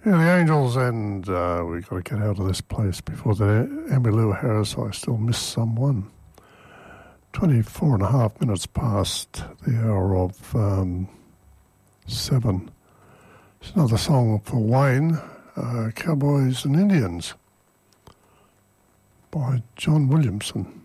Yeah, the Angels, and we've got to get out of this place before the Emmylou Harris, I Still Miss Someone. 24 and a half minutes past the hour of 7. It's another song for Wayne, Cowboys and Indians by John Williamson.